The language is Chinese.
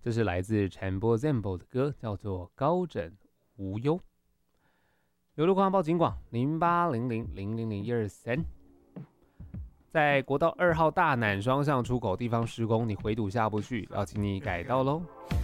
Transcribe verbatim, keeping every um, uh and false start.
这是来自陈波 Zembo 的歌，叫做《高枕无忧》。有路况报警广零八零零零零零一二三。在国道二号大南双向出口地方施工，你回堵下不去，要请你改道喽。